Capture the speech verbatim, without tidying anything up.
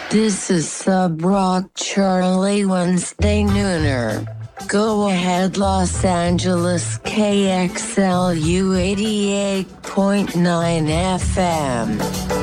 This is Sub Rock Charlie Wednesday Nooner. Go ahead, Los Angeles, K X L U eighty-eight point nine F M.